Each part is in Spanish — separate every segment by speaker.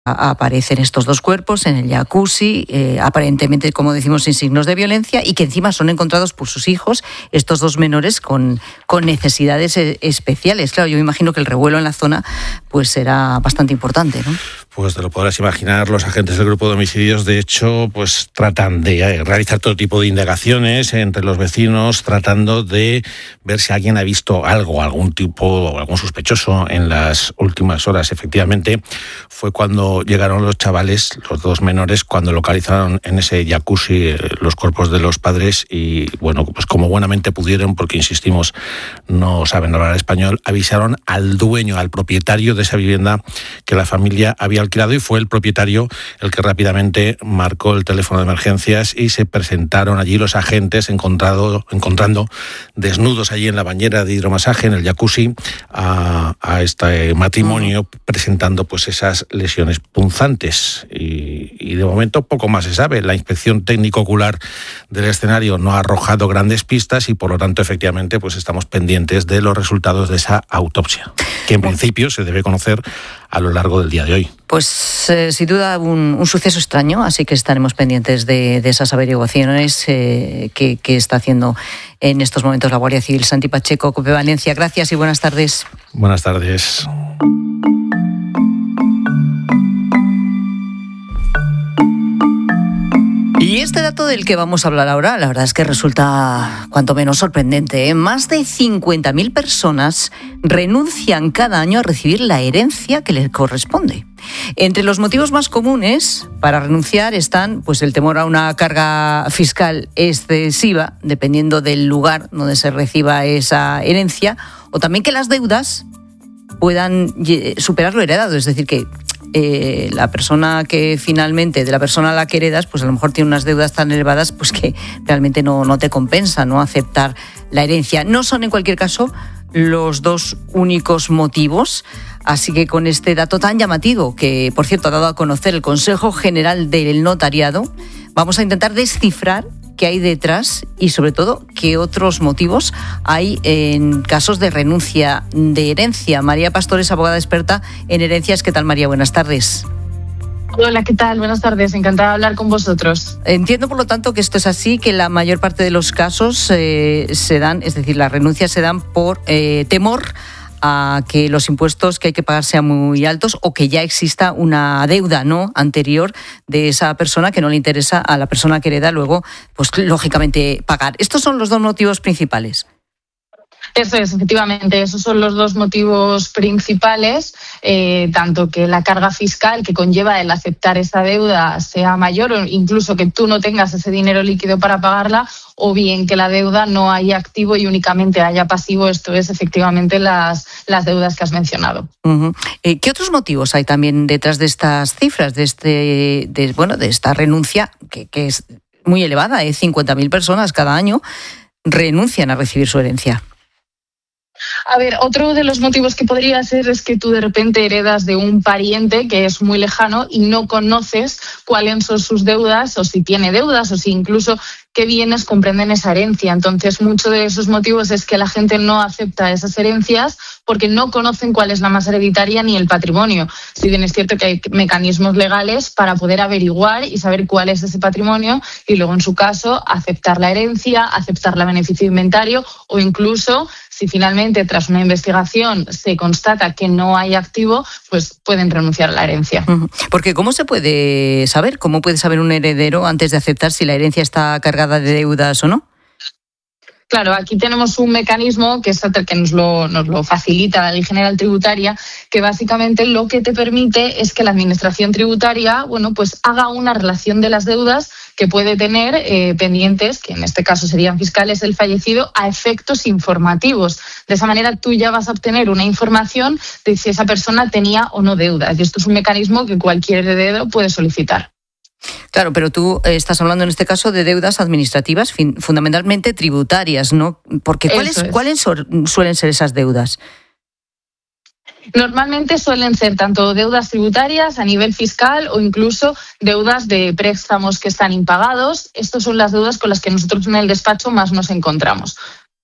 Speaker 1: aparecen estos dos cuerpos en el jacuzzi, aparentemente, como decimos, sin signos de violencia, y que encima son encontrados por sus hijos, estos dos menores con necesidades especiales. Claro, yo me imagino que el revuelo en la zona pues será bastante importante, ¿no?
Speaker 2: Pues te lo podrás imaginar, los agentes del grupo de homicidios, de hecho, pues tratan de realizar todo tipo de indagaciones entre los vecinos, tratando de ver si alguien ha visto algo, algún sospechoso en las últimas horas. Efectivamente, fue cuando llegaron los chavales, los dos menores, cuando localizaron en ese jacuzzi los cuerpos de los padres y, bueno, pues como buenamente pudieron, porque insistimos, no saben hablar español, avisaron al dueño, al propietario de esa vivienda que la familia había alquilado, y fue el propietario el que rápidamente marcó el teléfono de emergencias y se presentaron allí los agentes encontrando desnudos allí en la bañera de hidromasaje, en el jacuzzi, a este matrimonio, presentando pues esas lesiones punzantes. Y de momento poco más se sabe. La inspección técnico-ocular del escenario no ha arrojado grandes pistas y por lo tanto efectivamente pues estamos pendientes de los resultados de esa autopsia, que en principio se debe conocer a lo largo del día de hoy.
Speaker 1: Pues sin duda un suceso extraño, así que estaremos pendientes de esas averiguaciones que está haciendo en estos momentos la Guardia Civil. Santi Pacheco, COPE Valencia, gracias y buenas tardes.
Speaker 2: Buenas tardes.
Speaker 1: Y este dato del que vamos a hablar ahora, la verdad es que resulta cuanto menos sorprendente, ¿eh? Más de 50.000 personas renuncian cada año a recibir la herencia que les corresponde. Entre los motivos más comunes para renunciar están pues el temor a una carga fiscal excesiva, dependiendo del lugar donde se reciba esa herencia, o también que las deudas puedan superar lo heredado, es decir, que la persona que finalmente, de la persona a la que heredas, pues a lo mejor tiene unas deudas tan elevadas pues que realmente no te compensa, ¿no?, aceptar la herencia. No son en cualquier caso los dos únicos motivos, así que con este dato tan llamativo, que por cierto ha dado a conocer el Consejo General del Notariado, vamos a intentar descifrar qué hay detrás y sobre todo qué otros motivos hay en casos de renuncia de herencia. María Pastor es abogada experta en herencias. ¿Qué tal, María? Buenas tardes.
Speaker 3: Hola, ¿qué tal? Buenas tardes, encantada de hablar con vosotros.
Speaker 1: Entiendo, por lo tanto, que esto es así, que la mayor parte de los casos se dan, es decir, las renuncias se dan por temor a que los impuestos que hay que pagar sean muy altos o que ya exista una deuda, ¿no?, anterior de esa persona que no le interesa a la persona que hereda luego, pues lógicamente pagar. Estos son los dos motivos principales.
Speaker 3: Eso es, efectivamente, esos son los dos motivos principales, tanto que la carga fiscal que conlleva el aceptar esa deuda sea mayor o incluso que tú no tengas ese dinero líquido para pagarla, o bien que la deuda no haya activo y únicamente haya pasivo. Esto es efectivamente las deudas que has mencionado.
Speaker 1: Uh-huh. ¿Qué otros motivos hay también detrás de estas cifras, de esta renuncia que es muy elevada? 50.000 personas cada año renuncian a recibir su herencia.
Speaker 3: A ver, otro de los motivos que podría ser es que tú de repente heredas de un pariente que es muy lejano y no conoces cuáles son sus deudas, o si tiene deudas, o si incluso qué bienes comprenden esa herencia. Entonces, muchos de esos motivos es que la gente no acepta esas herencias porque no conocen cuál es la masa hereditaria ni el patrimonio. Si bien es cierto que hay mecanismos legales para poder averiguar y saber cuál es ese patrimonio y luego, en su caso, aceptar la herencia, aceptar la beneficio de inventario, o incluso, si finalmente tras una investigación se constata que no hay activo, pues pueden renunciar a la herencia.
Speaker 1: Porque ¿cómo se puede saber? ¿Cómo puede saber un heredero antes de aceptar si la herencia está cargada de deudas o no?
Speaker 3: Claro, aquí tenemos un mecanismo que nos lo facilita la Ley General Tributaria, que básicamente lo que te permite es que la Administración Tributaria, pues haga una relación de las deudas que puede tener pendientes, que en este caso serían fiscales, el fallecido, a efectos informativos. De esa manera tú ya vas a obtener una información de si esa persona tenía o no deudas. Y esto es un mecanismo que cualquier heredero puede solicitar.
Speaker 1: Claro, pero tú estás hablando en este caso de deudas administrativas, fundamentalmente tributarias, ¿no? Porque ¿cuáles suelen ser esas deudas?
Speaker 3: Normalmente suelen ser tanto deudas tributarias a nivel fiscal o incluso deudas de préstamos que están impagados. Estas son las deudas con las que nosotros en el despacho más nos encontramos.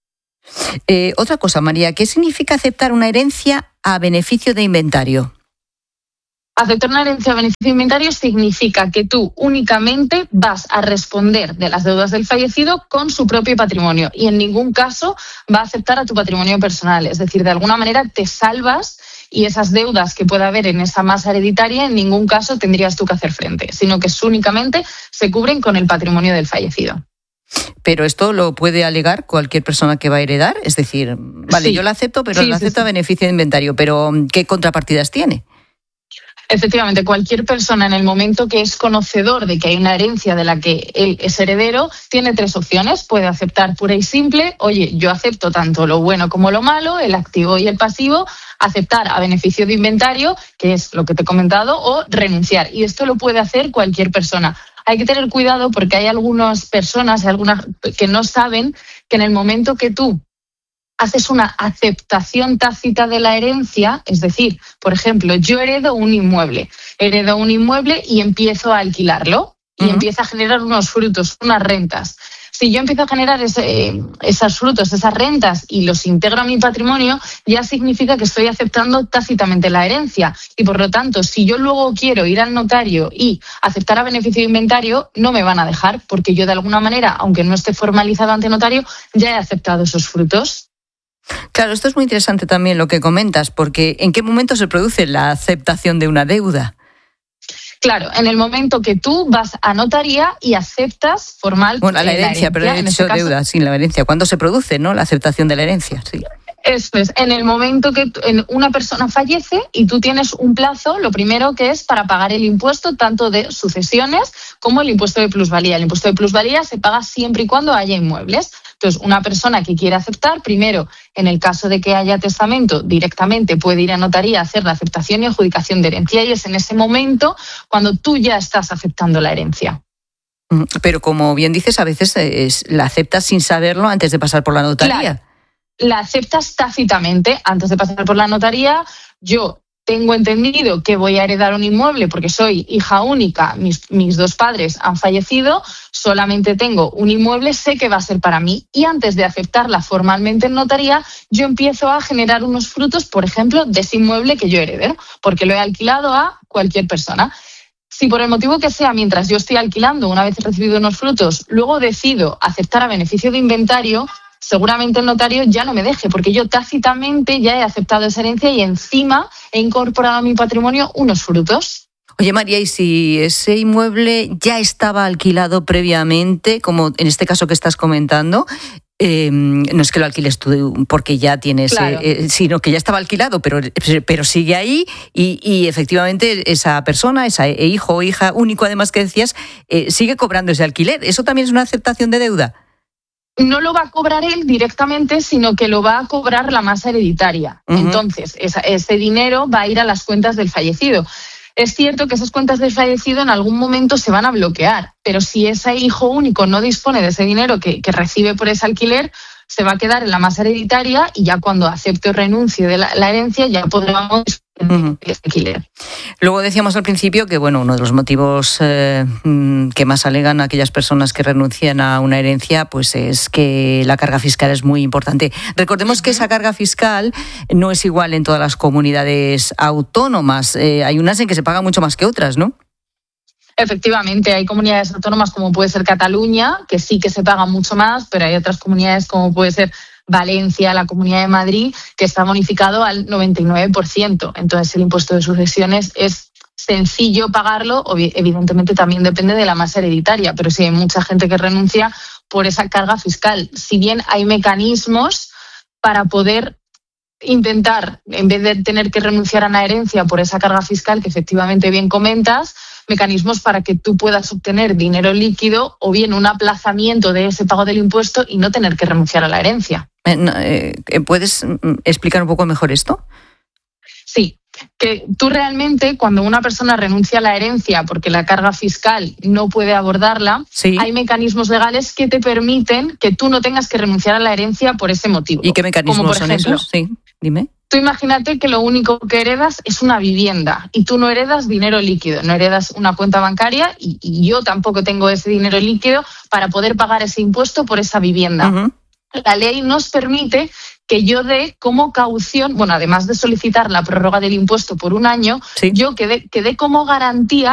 Speaker 1: Otra cosa, María, ¿qué significa aceptar una herencia a beneficio de inventario?
Speaker 3: Aceptar una herencia a beneficio de inventario significa que tú únicamente vas a responder de las deudas del fallecido con su propio patrimonio y en ningún caso va a aceptar a tu patrimonio personal. Es decir, de alguna manera te salvas y esas deudas que pueda haber en esa masa hereditaria en ningún caso tendrías tú que hacer frente, sino que únicamente se cubren con el patrimonio del fallecido.
Speaker 1: Pero esto lo puede alegar cualquier persona que va a heredar, es decir, vale, sí, yo la acepto, pero la acepto a beneficio de inventario, pero ¿qué contrapartidas tiene?
Speaker 3: Efectivamente, cualquier persona en el momento que es conocedor de que hay una herencia de la que él es heredero, tiene 3 opciones. Puede aceptar pura y simple, oye, yo acepto tanto lo bueno como lo malo, el activo y el pasivo, aceptar a beneficio de inventario, que es lo que te he comentado, o renunciar. Y esto lo puede hacer cualquier persona. Hay que tener cuidado porque hay algunas personas, algunas que no saben que en el momento que tú haces una aceptación tácita de la herencia, es decir, por ejemplo, yo heredo un inmueble y empiezo a alquilarlo y empieza a generar unos frutos, unas rentas. Si yo empiezo a generar esos frutos, esas rentas y los integro a mi patrimonio, ya significa que estoy aceptando tácitamente la herencia. Y por lo tanto, si yo luego quiero ir al notario y aceptar a beneficio de inventario, no me van a dejar, porque yo de alguna manera, aunque no esté formalizado ante notario, ya he aceptado esos frutos.
Speaker 1: Claro, esto es muy interesante también lo que comentas, porque ¿en qué momento se produce la aceptación de una deuda?
Speaker 3: Claro, en el momento que tú vas a notaría y aceptas formal.
Speaker 1: Bueno, la herencia, pero he dicho deuda sin la herencia. ¿Cuándo se produce, no, la aceptación de la herencia? Sí.
Speaker 3: Eso es, en el momento que una persona fallece y tú tienes un plazo, lo primero que es para pagar el impuesto tanto de sucesiones como el impuesto de plusvalía. El impuesto de plusvalía se paga siempre y cuando haya inmuebles. Entonces, una persona que quiera aceptar, primero, en el caso de que haya testamento, directamente puede ir a notaría a hacer la aceptación y adjudicación de herencia y es en ese momento cuando tú ya estás aceptando la herencia.
Speaker 1: Pero como bien dices, a veces la aceptas sin saberlo antes de pasar por la notaría.
Speaker 3: Claro, la aceptas tácitamente antes de pasar por la notaría. Yo tengo entendido que voy a heredar un inmueble porque soy hija única, mis 2 padres han fallecido, solamente tengo un inmueble, sé que va a ser para mí y antes de aceptarla formalmente en notaría, yo empiezo a generar unos frutos, por ejemplo, de ese inmueble que yo heredé, porque lo he alquilado a cualquier persona. Si por el motivo que sea, mientras yo estoy alquilando, una vez he recibido unos frutos, luego decido aceptar a beneficio de inventario, seguramente el notario ya no me deje, porque yo tácitamente ya he aceptado esa herencia y encima he incorporado a mi patrimonio unos frutos.
Speaker 1: Oye, María, ¿y si ese inmueble ya estaba alquilado previamente, como en este caso que estás comentando? No es que lo alquiles tú porque ya tienes, claro, sino que ya estaba alquilado, pero sigue ahí y efectivamente esa persona, ese hijo o hija único, además que decías, sigue cobrando ese alquiler. ¿Eso también es una aceptación de deuda?
Speaker 3: No lo va a cobrar él directamente, sino que lo va a cobrar la masa hereditaria. Entonces, ese dinero va a ir a las cuentas del fallecido. Es cierto que esas cuentas del fallecido en algún momento se van a bloquear, pero si ese hijo único no dispone de ese dinero que recibe por ese alquiler, se va a quedar en la masa hereditaria y ya cuando acepte o renuncie de la herencia ya podremos alquiler.
Speaker 1: Luego decíamos al principio que uno de los motivos que más alegan a aquellas personas que renuncian a una herencia pues es que la carga fiscal es muy importante. Recordemos que esa carga fiscal no es igual en todas las comunidades autónomas. Hay unas en que se paga mucho más que otras, ¿no?
Speaker 3: Efectivamente, hay comunidades autónomas como puede ser Cataluña, que sí que se paga mucho más, pero hay otras comunidades como puede ser Valencia, la Comunidad de Madrid, que está bonificado al 99%. Entonces, el impuesto de sucesiones es sencillo pagarlo, evidentemente también depende de la masa hereditaria, pero sí hay mucha gente que renuncia por esa carga fiscal. Si bien hay mecanismos para poder intentar, en vez de tener que renunciar a una herencia por esa carga fiscal que efectivamente bien comentas, mecanismos para que tú puedas obtener dinero líquido o bien un aplazamiento de ese pago del impuesto y no tener que renunciar a la herencia.
Speaker 1: ¿Puedes explicar un poco mejor esto?
Speaker 3: Sí, que tú realmente cuando una persona renuncia a la herencia porque la carga fiscal no puede abordarla, sí, hay mecanismos legales que te permiten que tú no tengas que renunciar a la herencia por ese motivo.
Speaker 1: ¿Y qué mecanismos como por son ejemplo, esos? Sí, dime.
Speaker 3: Tú imagínate que lo único que heredas es una vivienda y tú no heredas dinero líquido, no heredas una cuenta bancaria y yo tampoco tengo ese dinero líquido para poder pagar ese impuesto por esa vivienda. La ley nos permite que yo dé como caución, bueno, además de solicitar la prórroga del impuesto por un año,
Speaker 1: sí,
Speaker 3: yo que dé como garantía